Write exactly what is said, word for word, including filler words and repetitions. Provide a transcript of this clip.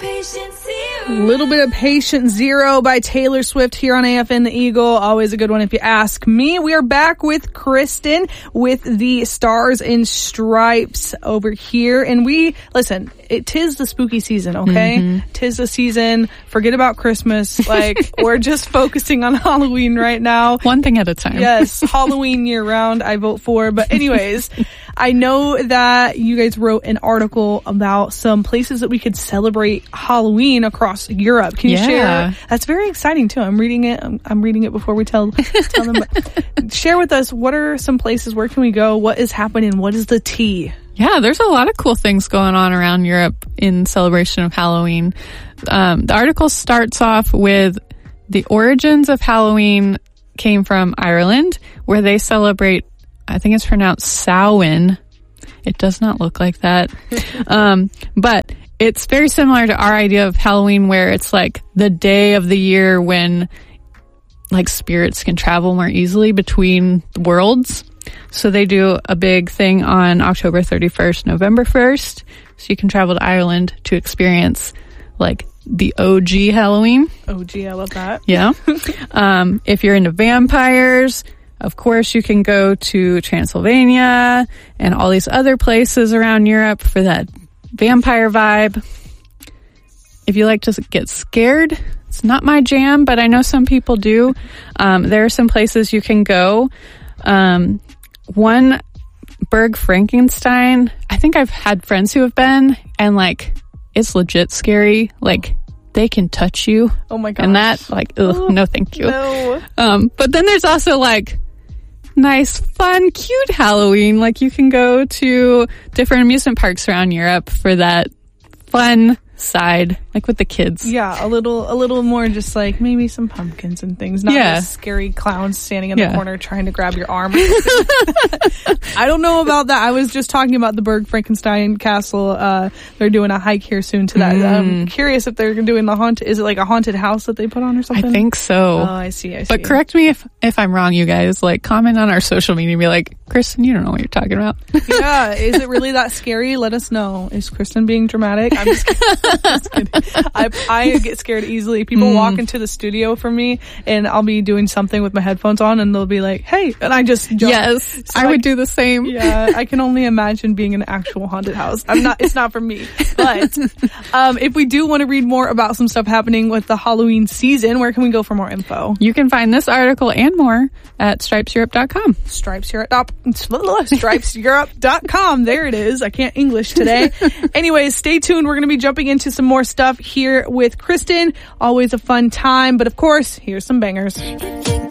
A little bit of Patient Zero by Taylor Swift here on A F N The Eagle. Always a good one if you ask me. We are back with Kristen with the Stars and Stripes over here. And we, listen, it tis the spooky season, okay? Mm-hmm. Tis the season. Forget about Christmas. Like, we're just focusing on Halloween right now. One thing at a time. Yes, Halloween year round, I vote for. But anyways, I know that you guys wrote an article about some places that we could celebrate Halloween across Europe. Can you yeah. share? That's very exciting too. I'm reading it. I'm, I'm reading it before we tell, tell them. But share with us, what are some places? Where can we go? What is happening? What is the tea? Yeah, there's a lot of cool things going on around Europe in celebration of Halloween. Um, the article starts off with the origins of Halloween came from Ireland, where they celebrate, I think it's pronounced Samhain. It does not look like that. um, but it's very similar to our idea of Halloween, where it's like the day of the year when like spirits can travel more easily between the worlds. So they do a big thing on October thirty-first, November first. So you can travel to Ireland to experience like the O G Halloween. O G, I love that. Yeah. um, if you're into vampires, of course, you can go to Transylvania and all these other places around Europe for that vampire vibe. If you like to get scared, it's not my jam, but I know some people do. Um, there are some places you can go. Um, one, Berg Frankenstein, I think I've had friends who have been, and like, it's legit scary. Like, they can touch you. Oh my gosh. And that, like, ugh, oh, no thank you. No. Um, but then there's also like, nice, fun, cute Halloween. Like, you can go to different amusement parks around Europe for that fun side, like with the kids. Yeah, a little a little more just like maybe some pumpkins and things, not yeah. just scary clowns standing in yeah. the corner trying to grab your arm. I don't know about that. I was just talking about the Berg Frankenstein castle. Uh, they're doing a hike here soon to that. Mm. I'm curious if they're doing the haunted, is it like a haunted house that they put on or something? I think so. Oh, I see, I see. But correct me if, if I'm wrong, you guys. Like, comment on our social media and be like, Kristen, you don't know what you're talking about. Yeah, is it really that scary? Let us know. Is Kristen being dramatic? I'm just kidding. Just kidding. I, I get scared easily. People mm. walk into the studio for me and I'll be doing something with my headphones on and they'll be like, hey, and I just jump. Yes, so I, I would do the same. Yeah, I can only imagine being in an actual haunted house. I'm not, it's not for me. But um, if we do want to read more about some stuff happening with the Halloween season, where can we go for more info? You can find this article and more at stripes europe dot com. Stripes Europe. stripes europe dot com. There it is. I can't English today. Anyways, stay tuned. We're going to be jumping into some more stuff here with Kristen. Always a fun time. But of course, here's some bangers.